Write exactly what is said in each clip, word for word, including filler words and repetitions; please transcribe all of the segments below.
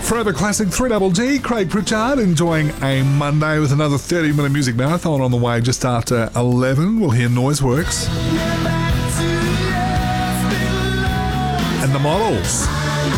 Forever Classic three Double G, Craig Pritchard enjoying a Monday with another thirty minute music marathon on the way just after eleven. We'll hear Noiseworks and The Models.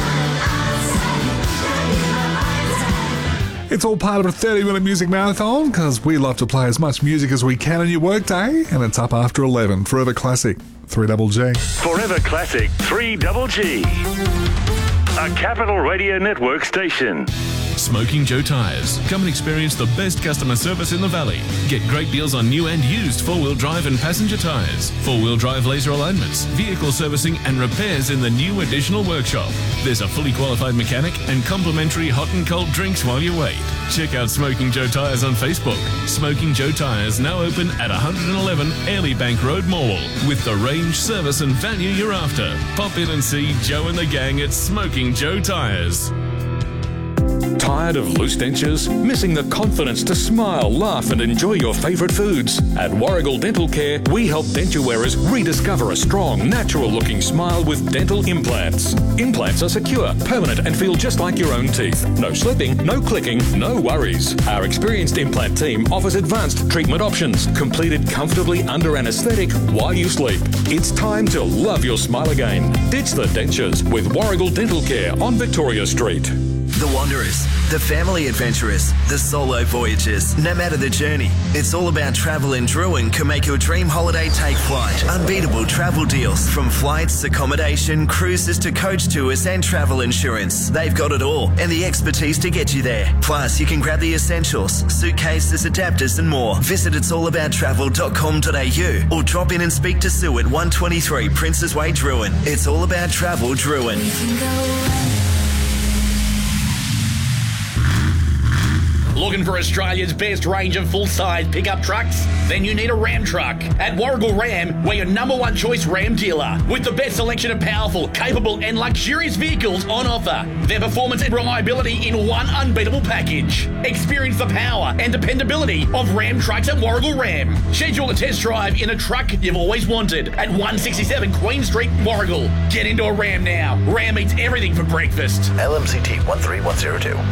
It's all part of a thirty minute music marathon because we love to play as much music as we can in your workday, and it's up after eleven. Forever Classic three Double G. Forever Classic three Double G. A Capital Radio Network station. Smoking Joe Tyres. Come and experience the best customer service in the Valley. Get great deals on new and used four-wheel drive and passenger tyres, four-wheel drive laser alignments, vehicle servicing and repairs in the new additional workshop. There's a fully qualified mechanic and complimentary hot and cold drinks while you wait. Check out Smoking Joe Tyres on Facebook. Smoking Joe Tyres now open at one eleven Airlie Bank Road, Morwell, with the range, service and value you're after. Pop in and see Joe and the gang at Smoking Joe Tyres. Tired of loose dentures? Missing the confidence to smile, laugh and enjoy your favourite foods? At Warrigal Dental Care, we help denture wearers rediscover a strong, natural-looking smile with dental implants. Implants are secure, permanent and feel just like your own teeth. No slipping, no clicking, no worries. Our experienced implant team offers advanced treatment options, completed comfortably under anaesthetic while you sleep. It's time to love your smile again. Ditch the dentures with Warrigal Dental Care on Victoria Street. The Wanderers, the family adventurers, the solo voyagers. No matter the journey, it's all about travel, and Druin can make your dream holiday take flight. Unbeatable travel deals from flights, accommodation, cruises to coach tours and travel insurance. They've got it all and the expertise to get you there. Plus, you can grab the essentials, suitcases, adapters and more. Visit its all about travel dot com dot a u or drop in and speak to Sue at one twenty-three Princes Way, Druin. It's all about travel, Druin. Looking for Australia's best range of full-size pickup trucks? Then you need a Ram truck. At Warrigal Ram, we're your number one choice Ram dealer, with the best selection of powerful, capable and luxurious vehicles on offer. Their performance and reliability in one unbeatable package. Experience the power and dependability of Ram trucks at Warrigal Ram. Schedule a test drive in a truck you've always wanted at one sixty-seven Queen Street, Warrigal. Get into a Ram now. Ram eats everything for breakfast. L M C T one three one zero two.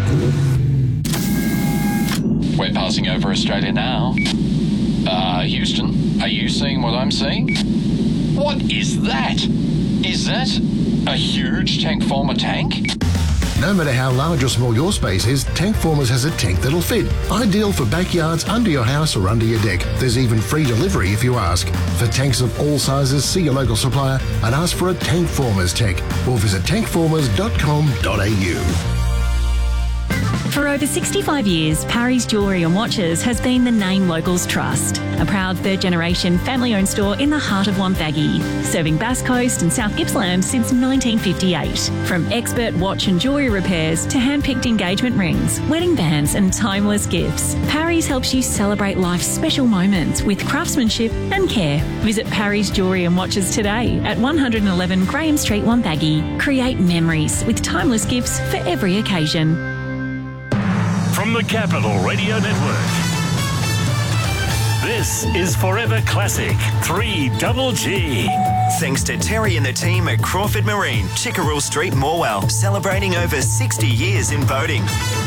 We're passing over Australia now. Uh, Houston, are you seeing what I'm seeing? What is that? Is that a huge Tankformer tank? No matter how large or small your space is, Tankformers has a tank that'll fit. Ideal for backyards, under your house or under your deck. There's even free delivery if you ask. For tanks of all sizes, see your local supplier and ask for a Tankformers tank or visit tankformers dot com dot a u. For over sixty-five years, Parry's Jewellery and Watches has been the name locals trust. A proud third-generation family-owned store in the heart of Wonthaggi, serving Bass Coast and South Gippsland since nineteen fifty-eight. From expert watch and jewellery repairs to hand-picked engagement rings, wedding bands and timeless gifts, Parry's helps you celebrate life's special moments with craftsmanship and care. Visit Parry's Jewellery and Watches today at one eleven Graham Street, Wonthaggi. Create memories with timeless gifts for every occasion. From the Capital Radio Network, this is Forever Classic three Double G. Thanks to Terry and the team at Crawford Marine, Chickerell Street, Morwell, celebrating over sixty years in boating.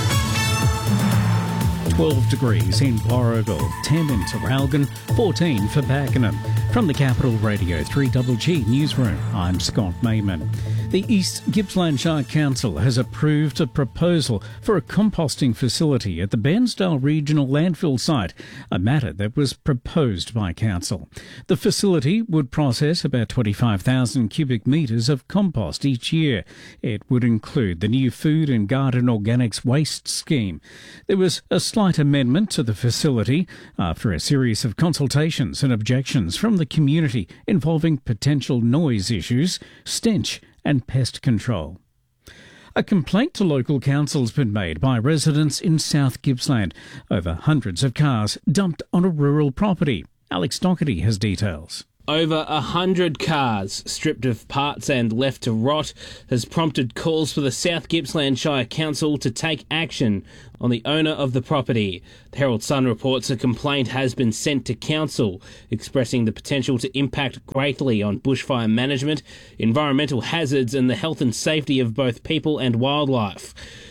twelve degrees in Warrigal, ten in Terralgan, fourteen for Pakenham. From the Capital Radio three Double G Newsroom, I'm Scott Mayman. The East Gippsland Shire Council has approved a proposal for a composting facility at the Bairnsdale Regional Landfill site, a matter that was proposed by Council. The facility would process about twenty-five thousand cubic metres of compost each year. It would include the new Food and Garden Organics Waste Scheme. There was a slight amendment to the facility after a series of consultations and objections from the community involving potential noise issues, stench and pest control. A complaint to local council's been made by residents in South Gippsland over hundreds of cars dumped on a rural property. Alex Doherty has details. Over a hundred cars stripped of parts and left to rot has prompted calls for the South Gippsland Shire Council to take action on the owner of the property. The Herald Sun reports a complaint has been sent to Council, expressing the potential to impact greatly on bushfire management, environmental hazards and the health and safety of both people and wildlife.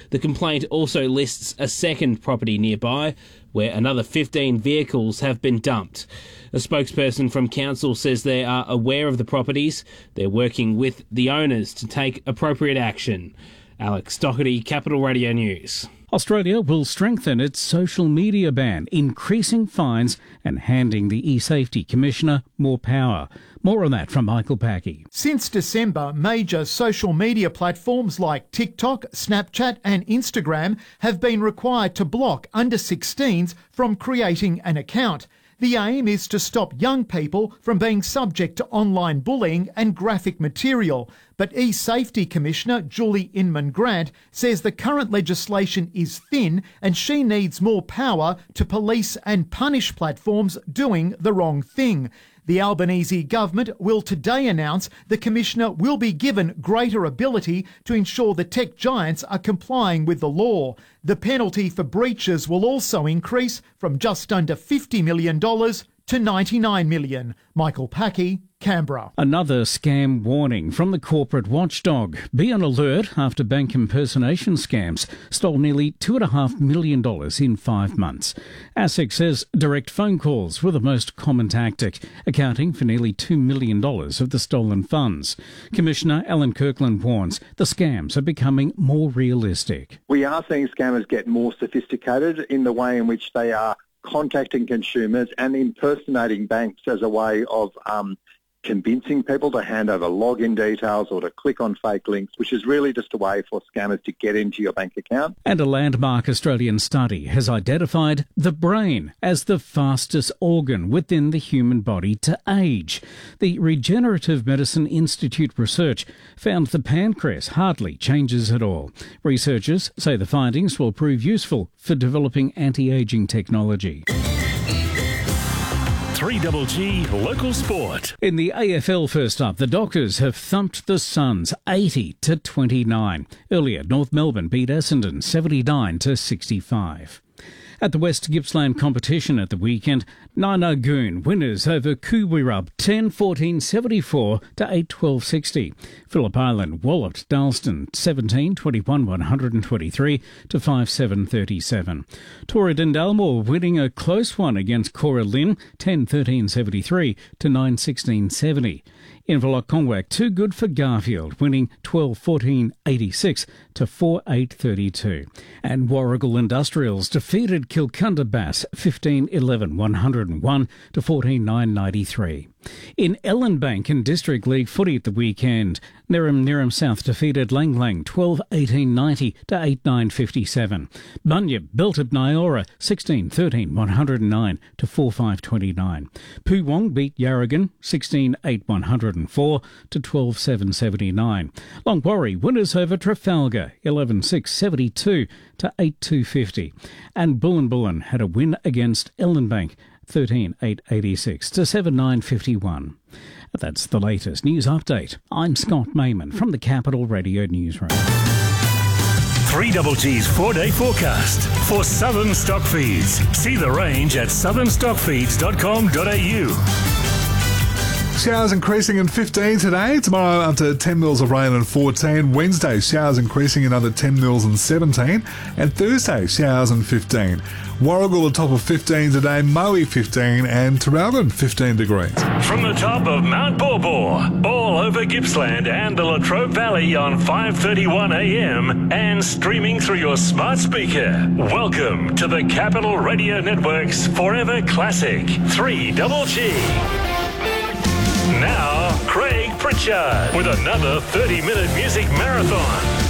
The complaint also lists a second property nearby where another fifteen vehicles have been dumped. A spokesperson from council says they are aware of the properties. They're working with the owners to take appropriate action. Alex Doherty, Capital Radio News. Australia will strengthen its social media ban, increasing fines and handing the eSafety Commissioner more power. More on that from Michael Packy. Since December, major social media platforms like TikTok, Snapchat and Instagram have been required to block under sixteens from creating an account. The aim is to stop young people from being subject to online bullying and graphic material. But eSafety Commissioner Julie Inman-Grant says the current legislation is thin and she needs more power to police and punish platforms doing the wrong thing. The Albanese government will today announce the Commissioner will be given greater ability to ensure the tech giants are complying with the law. The penalty for breaches will also increase from just under fifty million dollars to ninety-nine million dollars. Michael Packy, Canberra. Another scam warning from the corporate watchdog. Be on alert after bank impersonation scams stole nearly two point five million dollars in five months. ASIC says direct phone calls were the most common tactic, accounting for nearly two million dollars of the stolen funds. Commissioner Alan Kirkland warns the scams are becoming more realistic. We are seeing scammers get more sophisticated in the way in which they are contacting consumers and impersonating banks as a way of um, convincing people to hand over login details or to click on fake links, which is really just a way for scammers to get into your bank account. And a landmark Australian study has identified the brain as the fastest organ within the human body to age. The Regenerative Medicine Institute research found the pancreas hardly changes at all. Researchers say the findings will prove useful for developing anti-aging technology. three G G Local Sport. In the A F L first up, the Dockers have thumped the Suns eighty to twenty-nine. Earlier, North Melbourne beat Essendon seventy-nine to sixty-five. At the West Gippsland competition at the weekend, Nanagoon winners over Kuwirup ten fourteen seventy-four to eight twelve sixty. Phillip Island walloped Dalston seventeen twenty-one one twenty-three to five seven thirty-seven. Torridon Dalmore winning a close one against Cora Lynn ten thirteen seventy-three to nine sixteen seventy. Inverloch Conwack too good for Garfield, winning twelve fourteen eighty-six to four eight thirty-two. And Warragul Industrials defeated Kilcunda Bass fifteen eleven one oh one to fourteen nine ninety-three. In Ellenbank and District League footy at the weekend, Neram Neram South defeated Lang Lang twelve eighteen ninety to eight nine fifty-seven. Bunyip belted Nyora sixteen thirteen one oh nine to four five twenty-nine. Poowong beat Yarragon sixteen eight one oh four to twelve seven seventy-nine. Longwarry winners over Trafalgar eleven six seventy-two to eight two fifty. And Bullen Bullen had a win against Ellenbank thirteen eight eighty-six to seven nine fifty-one. That's the latest news update. I'm Scott Mayman from the Capital Radio Newsroom. three G G's four-day forecast for Southern Stock Feeds. See the range at southern stock feeds dot com dot a u. Showers increasing in fifteen today. Tomorrow up to ten mils of rain and fourteen. Wednesday, showers increasing another ten mils and seventeen. And Thursday, showers and fifteen. Warragul the top of fifteen today, Moe fifteen and Traralgon fifteen degrees. From the top of Mount Borbor, all over Gippsland and the Latrobe Valley on five thirty-one a m and streaming through your smart speaker. Welcome to the Capital Radio Network's Forever Classic three G G. Now, Craig Pritchard with another thirty minute music marathon.